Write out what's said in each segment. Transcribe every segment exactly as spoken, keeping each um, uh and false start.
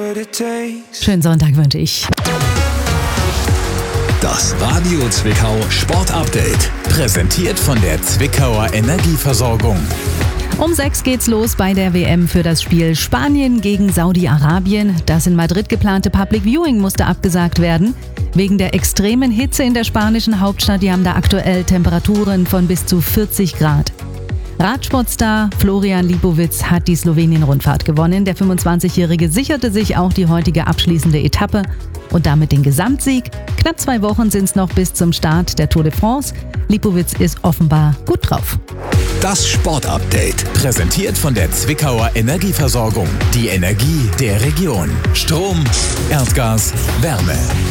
Schönen Sonntag wünsche ich. Das Radio Zwickau Sport Update. Präsentiert von der Zwickauer Energieversorgung. Um sechs geht's los bei der W M für das Spiel Spanien gegen Saudi-Arabien. Das in Madrid geplante Public Viewing musste abgesagt werden. Wegen der extremen Hitze in der spanischen Hauptstadt, die haben da aktuell Temperaturen von bis zu vierzig Grad. Radsportstar Florian Lipowitz hat die Slowenien-Rundfahrt gewonnen. Der fünfundzwanzigjährige sicherte sich auch die heutige abschließende Etappe und damit den Gesamtsieg. Knapp zwei Wochen sind es noch bis zum Start der Tour de France. Lipowitz ist offenbar gut drauf. Das Sportupdate, präsentiert von der Zwickauer Energieversorgung. Die Energie der Region. Strom, Erdgas, Wärme.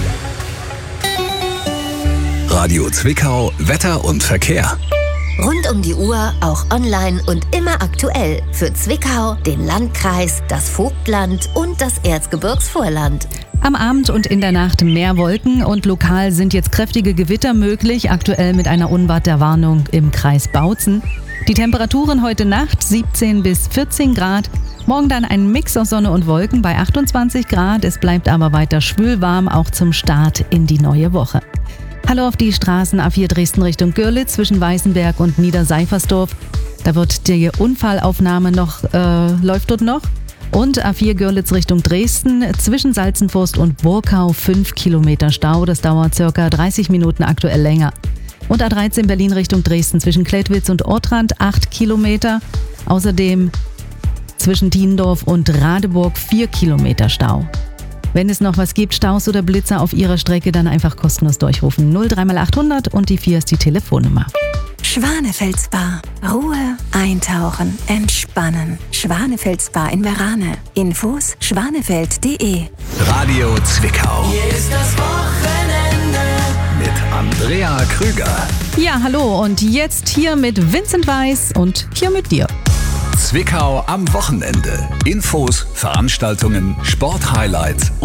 Radio Zwickau, Wetter und Verkehr. Rund um die Uhr, auch online und immer aktuell. Für Zwickau, den Landkreis, das Vogtland und das Erzgebirgsvorland. Am Abend und in der Nacht mehr Wolken und lokal sind jetzt kräftige Gewitter möglich, aktuell mit einer Unwetterwarnung im Kreis Bautzen. Die Temperaturen heute Nacht siebzehn bis vierzehn Grad, morgen dann ein Mix aus Sonne und Wolken bei achtundzwanzig Grad. Es bleibt aber weiter schwülwarm, auch zum Start in die neue Woche. Hallo auf die Straßen A vier Dresden Richtung Görlitz zwischen Weißenberg und Niederseifersdorf. Da wird die Unfallaufnahme noch, äh, läuft dort noch. Und A vier Görlitz Richtung Dresden zwischen Salzenforst und Burkau fünf Kilometer Stau. Das dauert circa dreißig Minuten aktuell länger. Und A dreizehn Berlin Richtung Dresden zwischen Klettwitz und Ortrand acht Kilometer. Außerdem zwischen Tiendorf und Radeburg vier Kilometer Stau. Wenn es noch was gibt, Staus oder Blitzer auf Ihrer Strecke, dann einfach kostenlos durchrufen. null drei mal achthundert und die vier ist die Telefonnummer. Schwanefels-Spa. Ruhe, eintauchen, entspannen. Schwanefels-Spa in Merane. Infos schwanefeld punkt de. Radio Zwickau. Hier ist das Wochenende. Mit Andrea Krüger. Ja, hallo und jetzt hier mit Vincent Weiss und hier mit dir. Zwickau am Wochenende. Infos, Veranstaltungen, Sporthighlights